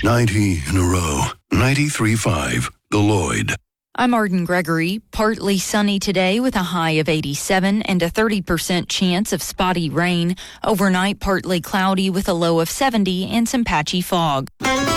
90 in a row. 93.5 The Lloyd. I'm Arden Gregory. Partly sunny today with a high of 87 and a 30% chance of spotty rain. Overnight, partly cloudy with a low of 70 and some patchy fog.